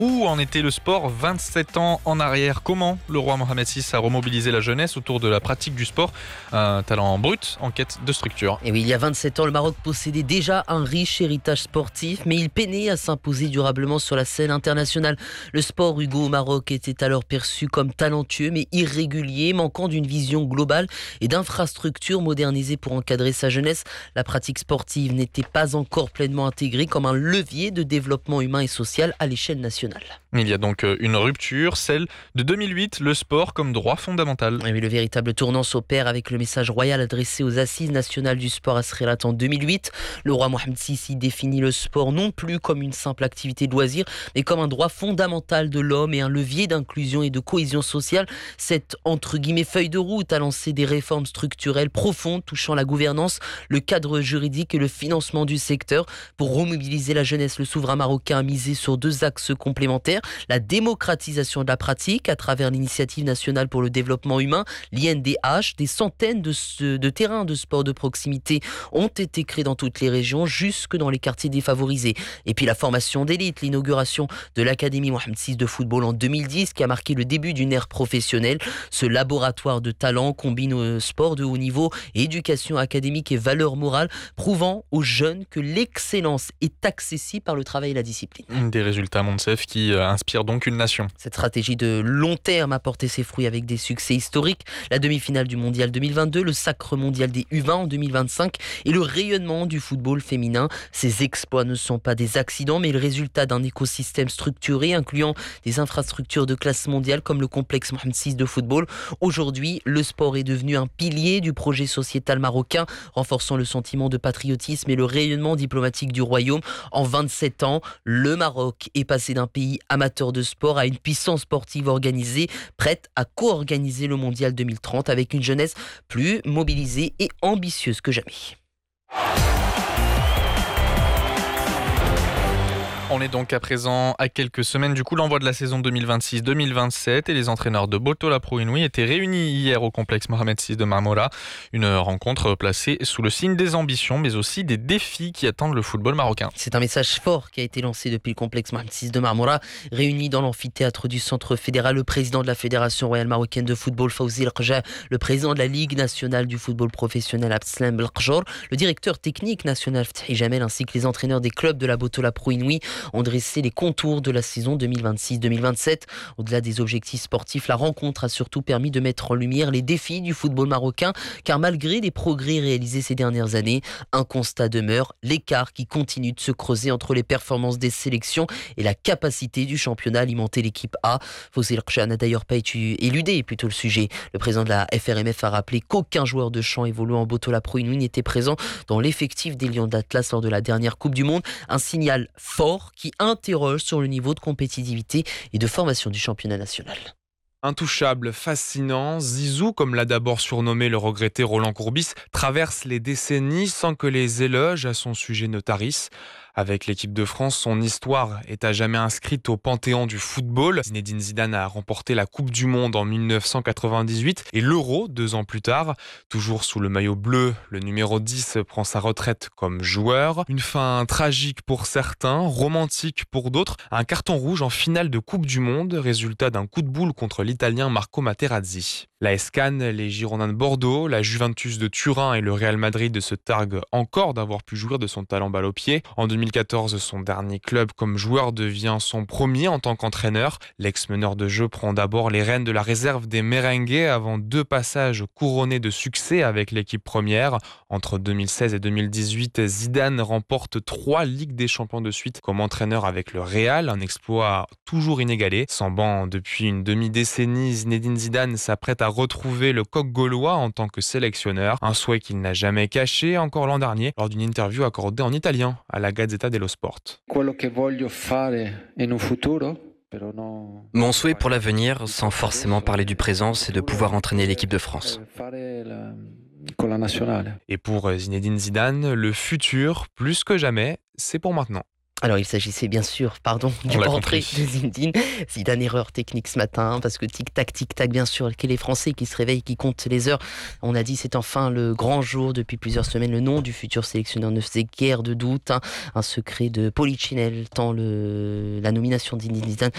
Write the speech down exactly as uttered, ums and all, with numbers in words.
Où en était le sport vingt-sept ans en arrière? Comment le roi Mohamed six a remobilisé la jeunesse autour de la pratique du sport? Un talent brut en quête de structure. Et oui, il y a vingt-sept ans, le Maroc possédait déjà un riche héritage sportif, mais il peinait à s'imposer durablement sur la scène internationale. Le sport Hugo au Maroc était alors perçu comme talentueux, mais irrégulier, manquant d'une vision globale et d'infrastructures modernisées pour encadrer sa jeunesse. La pratique sportive n'était pas encore pleinement intégrée comme un levier de développement humain et social à l'échelle nationale. Il y a donc une rupture, celle de deux mille huit, le sport comme droit fondamental. Oui, le véritable tournant s'opère avec le message royal adressé aux Assises nationales du sport à Srirat en deux mille huit. Le roi Mohamed six y définit le sport non plus comme une simple activité de loisir, mais comme un droit fondamental de l'homme et un levier d'inclusion et de cohésion sociale. Cette entre guillemets feuille de route a lancé des réformes structurelles profondes touchant la gouvernance, le cadre juridique et le financement du secteur. Pour remobiliser la jeunesse, le souverain marocain a misé sur deux axes complémentaires: la démocratisation de la pratique à travers l'initiative nationale pour le développement humain, l'I N D H. Des centaines de, ce, de terrains de sport de proximité ont été créés dans toutes les régions, jusque dans les quartiers défavorisés. Et puis la formation d'élite, l'inauguration de l'Académie Mohamed six de football en deux mille dix qui a marqué le début d'une ère professionnelle. Ce laboratoire de talent combine sport de haut niveau, éducation académique et valeurs morales, prouvant aux jeunes que l'excellence est accessible par le travail et la discipline. Des résultats Monsef qui inspirent donc une nation. Cette stratégie de long terme a porté ses fruits avec des succès historiques. La demi-finale du mondial deux mille vingt-deux, le sacre mondial des U vingt en deux mille vingt-cinq et le rayonnement du football féminin. Ces exploits ne sont pas des accidents, mais le résultat d'un écosystème structuré incluant des infrastructures de classe mondiale comme le complexe Mohamed six de football. Aujourd'hui, le sport est devenu un pilier du projet sociétal marocain, renforçant le sentiment de patriotisme et le rayonnement diplomatique du royaume. En vingt-sept ans, le Maroc est passé d'un pays amateur de sport à une puissance sportive organisée, prête à co-organiser le mondial deux mille trente avec une jeunesse plus mobilisée et ambitieuse que jamais. On est donc à présent à quelques semaines du coup l'envoi de la saison deux mille vingt-six deux mille vingt-sept et les entraîneurs de Botola Pro Inouï étaient réunis hier au complexe Mohamed six de Marmora. Une rencontre placée sous le signe des ambitions mais aussi des défis qui attendent le football marocain. C'est un message fort qui a été lancé depuis le complexe Mohamed six de Marmora. Réunis dans l'amphithéâtre du centre fédéral, le président de la Fédération royale marocaine de football Fawzi El-Qja, le président de la Ligue nationale du football professionnel Abdeslam Belkjor, le directeur technique national Ftahi Jamel ainsi que les entraîneurs des clubs de la Botola Pro Inouï ont dressé les contours de la saison deux mille vingt-six deux mille vingt-sept. Au-delà des objectifs sportifs, la rencontre a surtout permis de mettre en lumière les défis du football marocain, car malgré les progrès réalisés ces dernières années, un constat demeure: l'écart qui continue de se creuser entre les performances des sélections et la capacité du championnat à alimenter l'équipe A. Fawzi El-Qja n'a d'ailleurs pas éludé plutôt le sujet. Le président de la F R M F a rappelé qu'aucun joueur de champ évoluant en Botola Pro Inouï n'était présent dans l'effectif des Lions d'Atlas lors de la dernière Coupe du Monde. Un signal fort qui interroge sur le niveau de compétitivité et de formation du championnat national. Intouchable, fascinant, Zizou, comme l'a d'abord surnommé le regretté Roland Courbis, traverse les décennies sans que les éloges à son sujet ne tarissent. Avec l'équipe de France, son histoire est à jamais inscrite au panthéon du football. Zinedine Zidane a remporté la Coupe du Monde en mille neuf cent quatre-vingt-dix-huit et l'Euro deux ans plus tard. Toujours sous le maillot bleu, le numéro dix prend sa retraite comme joueur. Une fin tragique pour certains, romantique pour d'autres. Un carton rouge en finale de Coupe du Monde, résultat d'un coup de boule contre l'Italien Marco Materazzi. La S Cannes, les Girondins de Bordeaux, la Juventus de Turin et le Real Madrid se targuent encore d'avoir pu jouir de son talent balle au pied. En deux mille quatorze, son dernier club comme joueur devient son premier en tant qu'entraîneur. L'ex-meneur de jeu prend d'abord les rênes de la réserve des Merengues avant deux passages couronnés de succès avec l'équipe première. Entre deux mille seize et deux mille dix-huit, Zidane remporte trois Ligues des Champions de suite comme entraîneur avec le Real, un exploit toujours inégalé. Sans banc depuis une demi-décennie, Zinedine Zidane s'apprête à retrouver le coq gaulois en tant que sélectionneur, un souhait qu'il n'a jamais caché encore l'an dernier lors d'une interview accordée en italien à la Gazzetta dello Sport. Mon souhait pour l'avenir, sans forcément parler du présent, c'est de pouvoir entraîner l'équipe de France. Et pour Zinedine Zidane, le futur, plus que jamais, c'est pour maintenant. Alors il s'agissait bien sûr, pardon, du portrait de Zinedine. Zidane, erreur technique ce matin, parce que tic-tac, tic-tac, bien sûr, que les Français qui se réveillent, qui comptent les heures. On a dit c'est enfin le grand jour depuis plusieurs semaines. Le nom du futur sélectionneur ne faisait guère de doute. Hein. Un secret de Polichinelle, tant le, la nomination d'Zinedine Zidane